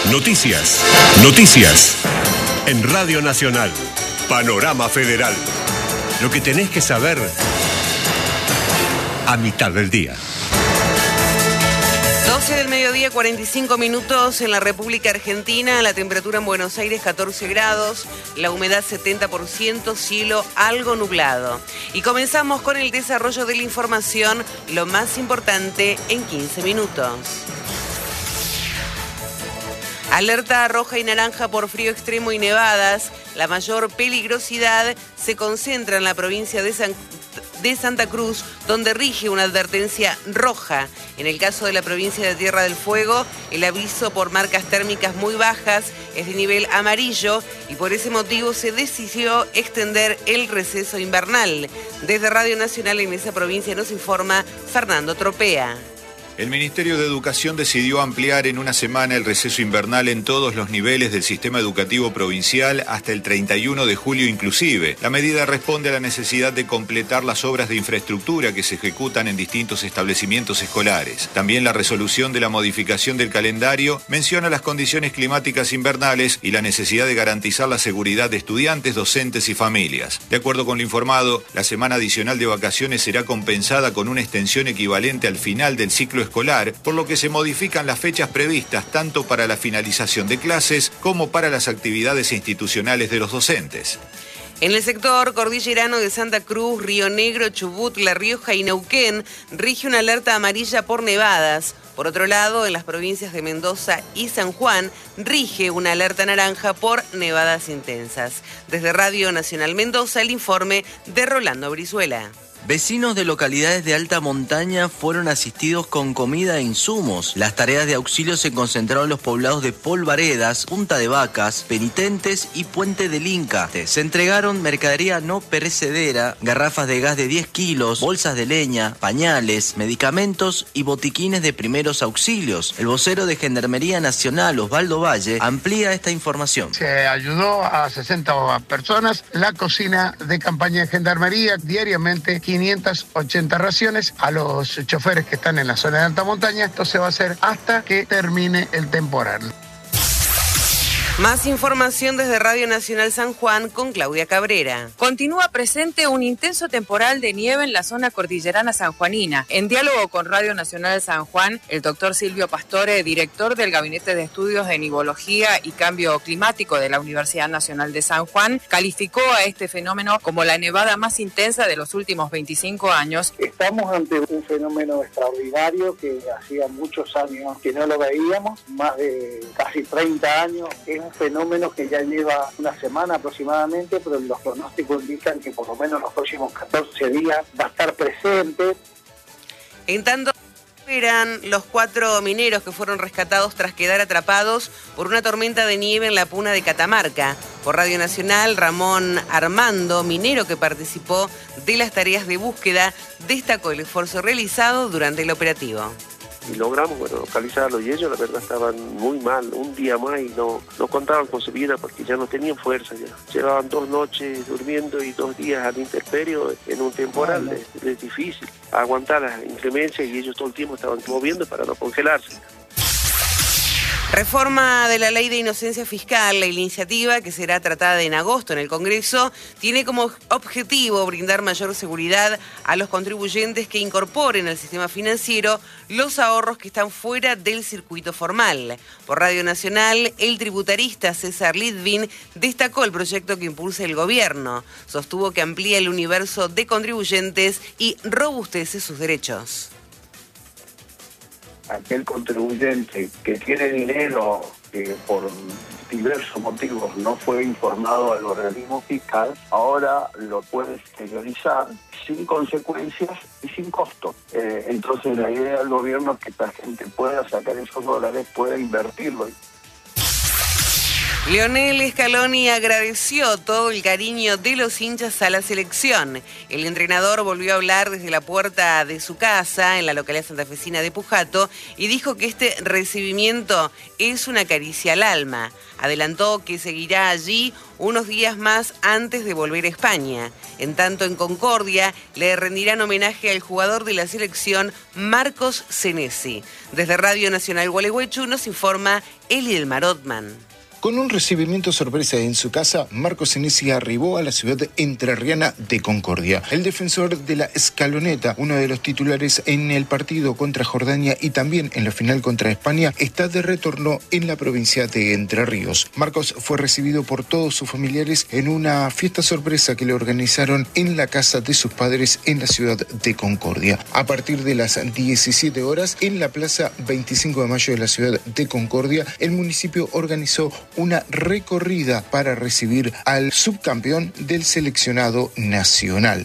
Noticias. Noticias. En Radio Nacional. Panorama Federal. Lo que tenés que saber a mitad del día. 12 del mediodía, 45 minutos en la República Argentina. La temperatura en Buenos Aires 14 grados, la humedad 70%, cielo algo nublado. Y comenzamos con el desarrollo de la información, lo más importante en 15 minutos. Alerta roja y naranja por frío extremo y nevadas. La mayor peligrosidad se concentra en la provincia de Santa Cruz, donde rige una advertencia roja. En el caso de la provincia de Tierra del Fuego, el aviso por marcas térmicas muy bajas es de nivel amarillo y por ese motivo se decidió extender el receso invernal. Desde Radio Nacional en esa provincia nos informa Fernando Tropea. El Ministerio de Educación decidió ampliar en una semana el receso invernal en todos los niveles del sistema educativo provincial hasta el 31 de julio inclusive. La medida responde a la necesidad de completar las obras de infraestructura que se ejecutan en distintos establecimientos escolares. También la resolución de la modificación del calendario menciona las condiciones climáticas invernales y la necesidad de garantizar la seguridad de estudiantes, docentes y familias. De acuerdo con lo informado, la semana adicional de vacaciones será compensada con una extensión equivalente al final del ciclo escolar, por lo que se modifican las fechas previstas tanto para la finalización de clases como para las actividades institucionales de los docentes. En el sector cordillerano de Santa Cruz, Río Negro, Chubut, La Rioja y Neuquén rige una alerta amarilla por nevadas. Por otro lado, en las provincias de Mendoza y San Juan rige una alerta naranja por nevadas intensas. Desde Radio Nacional Mendoza, el informe de Rolando Brizuela. Vecinos de localidades de alta montaña fueron asistidos con comida e insumos. Las tareas de auxilio se concentraron en los poblados de Polvaredas, Punta de Vacas, Penitentes y Puente del Inca. Se entregaron mercadería no perecedera, garrafas de gas de 10 kilos, bolsas de leña, pañales, medicamentos y botiquines de primeros auxilios. El vocero de Gendarmería Nacional, Osvaldo Valle, amplía esta información. Se ayudó a 60 personas. La cocina de campaña de Gendarmería diariamente 580 raciones a los choferes que están en la zona de alta montaña. Esto se va a hacer hasta que termine el temporal. Más información desde Radio Nacional San Juan con Claudia Cabrera. Continúa presente un intenso temporal de nieve en la zona cordillerana sanjuanina. En diálogo con Radio Nacional San Juan, el doctor Silvio Pastore, director del Gabinete de Estudios de Nivología y Cambio Climático de la Universidad Nacional de San Juan, calificó a este fenómeno como la nevada más intensa de los últimos 25 años. Estamos ante un fenómeno extraordinario que hacía muchos años que no lo veíamos, más de casi 30 años. Es un fenómeno que ya lleva una semana aproximadamente, pero los pronósticos indican que por lo menos los próximos 14 días va a estar presente. En tanto, eran los 4 mineros que fueron rescatados tras quedar atrapados por una tormenta de nieve en la Puna de Catamarca. Por Radio Nacional, Ramón Armando, minero que participó de las tareas de búsqueda, destacó el esfuerzo realizado durante el operativo. Y logramos localizarlo y ellos la verdad estaban muy mal, un día más y no contaban con su vida porque ya no tenían fuerza ya. Llevaban 2 noches durmiendo y 2 días al intemperio en un temporal. Es difícil aguantar las inclemencias y ellos todo el tiempo estaban moviendo para no congelarse. Reforma de la Ley de Inocencia Fiscal. La iniciativa, que será tratada en agosto en el Congreso, tiene como objetivo brindar mayor seguridad a los contribuyentes que incorporen al sistema financiero los ahorros que están fuera del circuito formal. Por Radio Nacional, el tributarista César Litvin destacó el proyecto que impulsa el gobierno. Sostuvo que amplía el universo de contribuyentes y robustece sus derechos. Aquel contribuyente que tiene dinero que por diversos motivos no fue informado al organismo fiscal, ahora lo puede exteriorizar sin consecuencias y sin costo. Entonces la idea del gobierno es que la gente pueda sacar esos dólares, pueda invertirlo. Lionel Scaloni agradeció todo el cariño de los hinchas a la selección. El entrenador volvió a hablar desde la puerta de su casa en la localidad santafesina de Pujato y dijo que este recibimiento es una caricia al alma. Adelantó que seguirá allí unos días más antes de volver a España. En tanto, en Concordia le rendirán homenaje al jugador de la selección Marcos Senesi. Desde Radio Nacional Gualeguaychú nos informa Elielmar Ottman. Con un recibimiento sorpresa en su casa, Marcos Senesi arribó a la ciudad entrerriana de Concordia. El defensor de la Escaloneta, uno de los titulares en el partido contra Jordania y también en la final contra España, está de retorno en la provincia de Entre Ríos. Marcos fue recibido por todos sus familiares en una fiesta sorpresa que le organizaron en la casa de sus padres en la ciudad de Concordia. A partir de las 17 horas, en la plaza 25 de mayo de la ciudad de Concordia, el municipio organizó una recorrida para recibir al subcampeón del seleccionado nacional.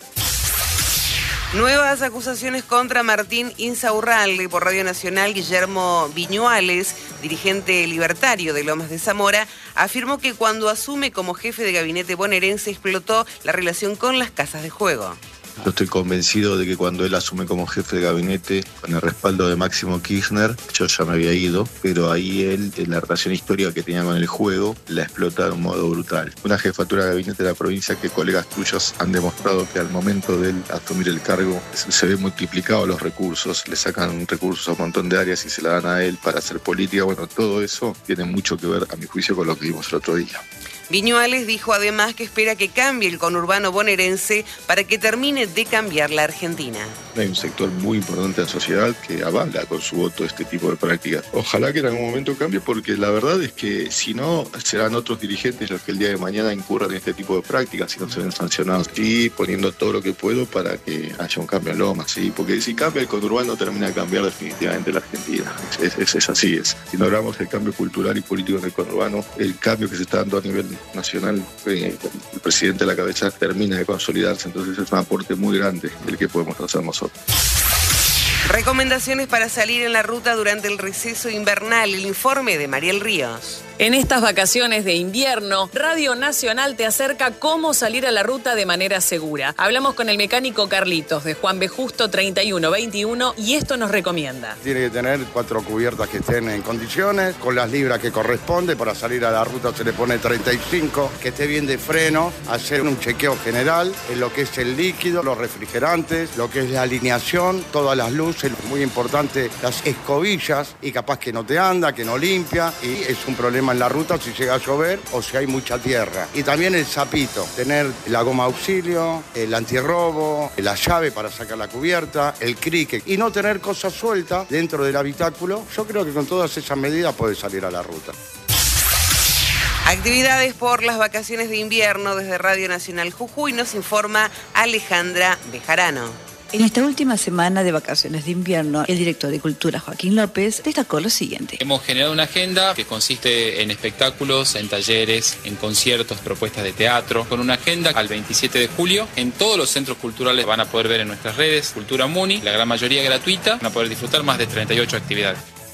Nuevas acusaciones contra Martín Insaurralde. Por Radio Nacional, Guillermo Viñuales, dirigente libertario de Lomas de Zamora, afirmó que cuando asume como jefe de gabinete bonaerense explotó la relación con las casas de juego. Yo estoy convencido de que cuando él asume como jefe de gabinete, con el respaldo de Máximo Kirchner, yo ya me había ido, pero ahí él, en la relación histórica que tenía con el juego, la explota de un modo brutal. Una jefatura de gabinete de la provincia que colegas tuyos han demostrado que al momento de él asumir el cargo se ve multiplicado los recursos, le sacan recursos a un montón de áreas y se la dan a él para hacer política. Bueno, todo eso tiene mucho que ver, a mi juicio, con lo que vimos el otro día. Viñuales dijo además que espera que cambie el conurbano bonaerense para que termine de cambiar la Argentina. Hay un sector muy importante de la sociedad que avala con su voto este tipo de prácticas. Ojalá que en algún momento cambie, porque la verdad es que si no, serán otros dirigentes los que el día de mañana incurran en este tipo de prácticas si no se ven sancionados. Y poniendo todo lo que puedo para que haya un cambio en Lomas, ¿sí? Porque si cambia el conurbano termina de cambiar definitivamente la Argentina. Es así. Si no logramos el cambio cultural y político en el conurbano, el cambio que se está dando a nivel nacional, el presidente a la cabeza, termina de consolidarse. Entonces es un aporte muy grande el que podemos hacer nosotros. Recomendaciones para salir en la ruta durante el receso invernal. El informe de Mariel Ríos. En estas vacaciones de invierno, Radio Nacional te acerca cómo salir a la ruta de manera segura. Hablamos con el mecánico Carlitos de Juan B. Justo 3121 y esto nos recomienda. Tiene que tener 4 cubiertas que estén en condiciones, con las libras que corresponde. Para salir a la ruta se le pone 35, que esté bien de freno, hacer un chequeo general en lo que es el líquido, los refrigerantes, lo que es la alineación, todas las luces, muy importante, las escobillas, y capaz que no te anda, que no limpia, y es un problema en la ruta si llega a llover o si hay mucha tierra. Y también el zapito, tener la goma auxilio, el antirrobo, la llave para sacar la cubierta, el crique, y no tener cosas sueltas dentro del habitáculo. Yo creo que con todas esas medidas puede salir a la ruta. Actividades por las vacaciones de invierno desde Radio Nacional Jujuy, nos informa Alejandra Bejarano. En esta última semana de vacaciones de invierno, el director de Cultura, Joaquín López, destacó lo siguiente. Hemos generado una agenda que consiste en espectáculos, en talleres, en conciertos, propuestas de teatro, con una agenda al 27 de julio. En todos los centros culturales van a poder ver en nuestras redes Cultura Muni, la gran mayoría gratuita, van a poder disfrutar más de 38 actividades.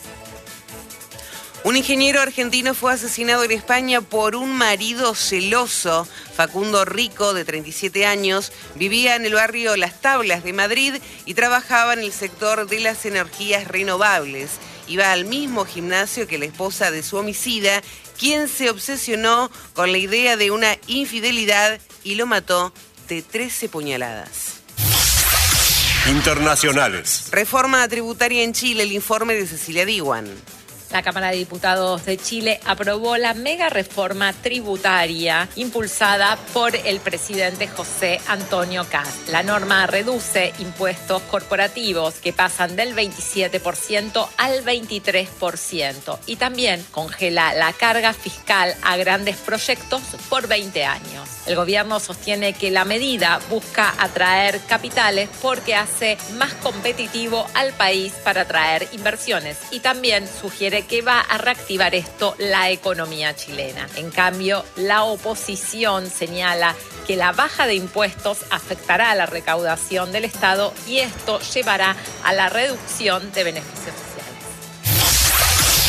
Un ingeniero argentino fue asesinado en España por un marido celoso. Facundo Rico, de 37 años, vivía en el barrio Las Tablas de Madrid y trabajaba en el sector de las energías renovables. Iba al mismo gimnasio que la esposa de su homicida, quien se obsesionó con la idea de una infidelidad y lo mató de 13 puñaladas. Internacionales. Reforma tributaria en Chile, el informe de Cecilia Diwan. La Cámara de Diputados de Chile aprobó la mega reforma tributaria impulsada por el presidente José Antonio Kast. La norma reduce impuestos corporativos que pasan del 27% al 23% y también congela la carga fiscal a grandes proyectos por 20 años. El gobierno sostiene que la medida busca atraer capitales porque hace más competitivo al país para atraer inversiones y también sugiere que va a reactivar esto la economía chilena. En cambio, la oposición señala que la baja de impuestos afectará a la recaudación del Estado y esto llevará a la reducción de beneficios sociales.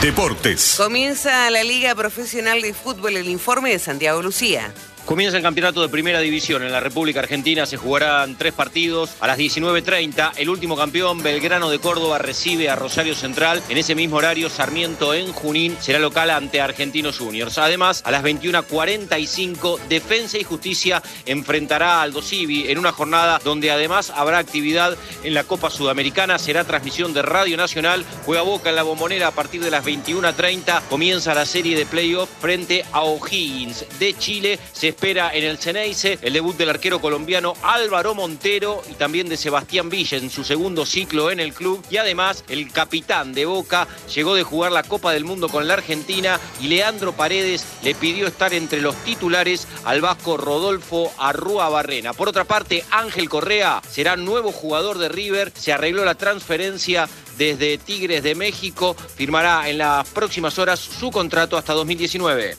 Deportes. Comienza la Liga Profesional de Fútbol, el informe de Santiago Lucía. Comienza el campeonato de Primera División. En la República Argentina se jugarán 3 partidos. A las 19:30, el último campeón, Belgrano de Córdoba, recibe a Rosario Central. En ese mismo horario, Sarmiento en Junín será local ante Argentinos Juniors. Además, a las 21:45, Defensa y Justicia enfrentará a Aldo Civi en una jornada donde además habrá actividad en la Copa Sudamericana. Será transmisión de Radio Nacional. Juega Boca en la Bombonera a partir de las 21:30. Comienza la serie de playoff frente a O'Higgins de Chile. Se espera en el Ceneice el debut del arquero colombiano Álvaro Montero y también de Sebastián Villa en su segundo ciclo en el club. Y además el capitán de Boca llegó de jugar la Copa del Mundo con la Argentina y Leandro Paredes le pidió estar entre los titulares al vasco Rodolfo Arrúa-Barrena. Por otra parte, Ángel Correa será nuevo jugador de River. Se arregló la transferencia desde Tigres de México. Firmará en las próximas horas su contrato hasta 2019.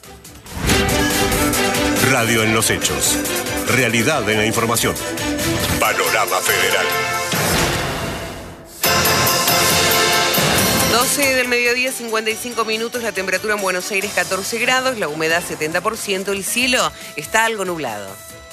Radio en los hechos. Realidad en la información. Panorama Federal. 12 del mediodía, 55 minutos, la temperatura en Buenos Aires 14 grados, la humedad 70%, el cielo está algo nublado.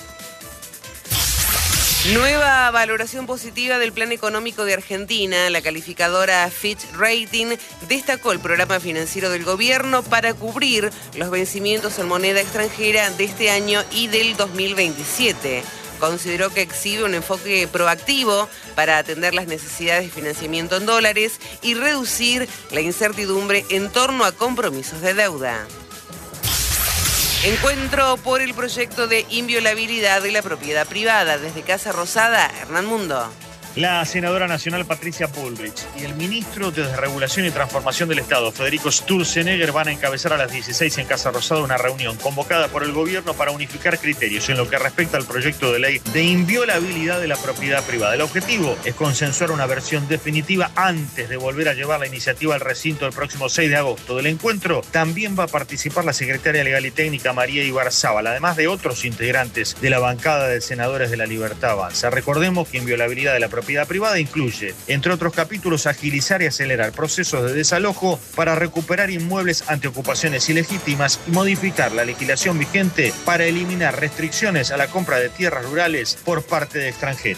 Nueva valoración positiva del Plan Económico de Argentina. La calificadora Fitch Rating destacó el programa financiero del gobierno para cubrir los vencimientos en moneda extranjera de este año y del 2027. Consideró que exhibe un enfoque proactivo para atender las necesidades de financiamiento en dólares y reducir la incertidumbre en torno a compromisos de deuda. Encuentro por el proyecto de inviolabilidad de la propiedad privada. Desde Casa Rosada, Hernán Mundo. La senadora nacional Patricia Bullrich y el ministro de Desregulación y Transformación del Estado, Federico Sturzenegger, van a encabezar a las 16 en Casa Rosada una reunión convocada por el gobierno para unificar criterios en lo que respecta al proyecto de ley de inviolabilidad de la propiedad privada. El objetivo es consensuar una versión definitiva antes de volver a llevar la iniciativa al recinto el próximo 6 de agosto. Del encuentro también va a participar la secretaria legal y técnica María Ibarzábal, además de otros integrantes de la bancada de senadores de la Libertad Avanza. Recordemos que inviolabilidad de la propiedad privada incluye, entre otros capítulos, agilizar y acelerar procesos de desalojo para recuperar inmuebles ante ocupaciones ilegítimas y modificar la legislación vigente para eliminar restricciones a la compra de tierras rurales por parte de extranjeros.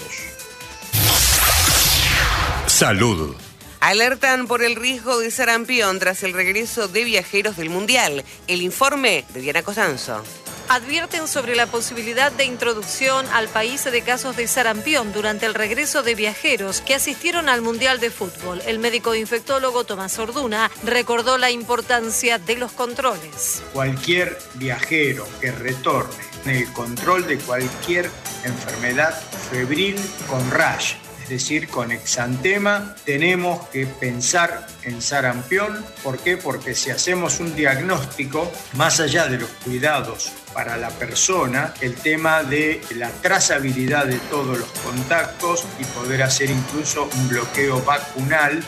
Salud. Alertan por el riesgo de sarampión tras el regreso de viajeros del Mundial. El informe de Diana Costanzo. Advierten sobre la posibilidad de introducción al país de casos de sarampión durante el regreso de viajeros que asistieron al Mundial de Fútbol. El médico infectólogo Tomás Orduna recordó la importancia de los controles. Cualquier viajero que retorne en el control de cualquier enfermedad febril con rash, es decir, con exantema, tenemos que pensar en sarampión. ¿Por qué? Porque si hacemos un diagnóstico, más allá de los cuidados para la persona, el tema de la trazabilidad de todos los contactos y poder hacer incluso un bloqueo vacunal.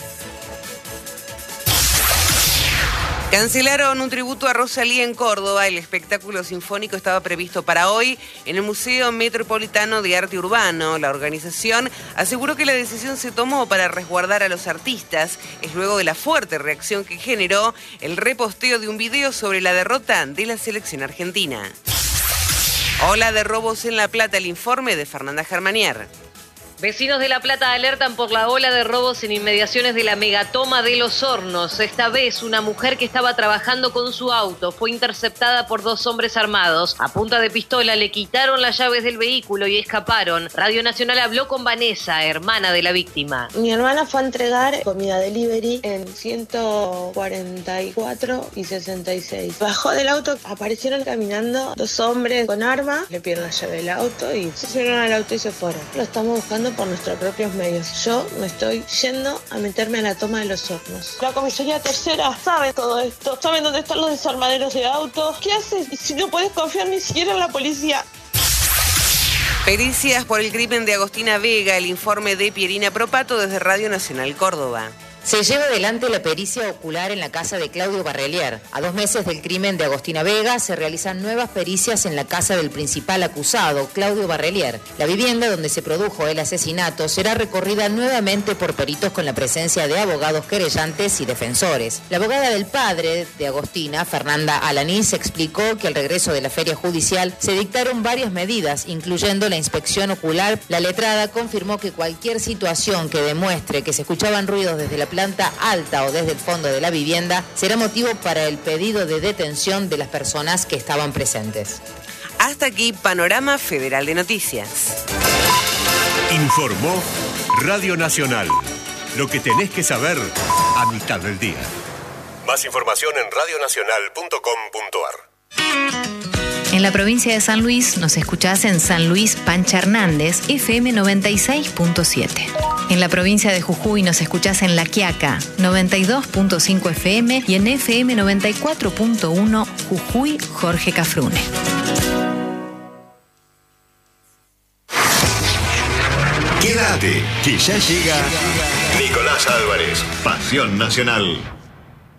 Cancelaron un tributo a Rosalía en Córdoba. El espectáculo sinfónico estaba previsto para hoy en el Museo Metropolitano de Arte Urbano. La organización aseguró que la decisión se tomó para resguardar a los artistas. Es luego de la fuerte reacción que generó el reposteo de un video sobre la derrota de la selección argentina. Ola de robos en La Plata. El informe de Fernanda Germanier. Vecinos de La Plata alertan por la ola de robos en inmediaciones de la megatoma de Los Hornos. Esta vez, una mujer que estaba trabajando con su auto fue interceptada por 2 hombres armados. A punta de pistola le quitaron las llaves del vehículo y escaparon. Radio Nacional habló con Vanessa, hermana de la víctima. Mi hermana fue a entregar comida delivery en 144 y 66. Bajó del auto, aparecieron caminando 2 hombres con arma, le pidieron la llave del auto y se subieron al auto y se fueron. Lo estamos buscando por nuestros propios medios. Yo me estoy yendo a meterme a la toma de Los Hornos. La comisaría tercera sabe todo esto. Saben dónde están los desarmaderos de autos. ¿Qué haces si no puedes confiar ni siquiera en la policía? Pericias por el crimen de Agostina Vega. El informe de Pierina Propato desde Radio Nacional Córdoba. Se lleva adelante la pericia ocular en la casa de Claudio Barrelier. A 2 meses del crimen de Agostina Vega, se realizan nuevas pericias en la casa del principal acusado, Claudio Barrelier. La vivienda donde se produjo el asesinato será recorrida nuevamente por peritos con la presencia de abogados querellantes y defensores. La abogada del padre de Agostina, Fernanda Alanís, explicó que al regreso de la feria judicial se dictaron varias medidas, incluyendo la inspección ocular. La letrada confirmó que cualquier situación que demuestre que se escuchaban ruidos desde la planta alta o desde el fondo de la vivienda será motivo para el pedido de detención de las personas que estaban presentes. Hasta aquí Panorama Federal de Noticias. Informó Radio Nacional. Lo que tenés que saber a mitad del día. Más información en radionacional.com.ar. En la provincia de San Luis nos escuchás en San Luis Pancha Hernández, FM 96.7. En la provincia de Jujuy nos escuchás en La Quiaca, 92.5 FM y en FM 94.1 Jujuy Jorge Cafrune. Quédate, que ya llega Nicolás Álvarez, Pasión Nacional.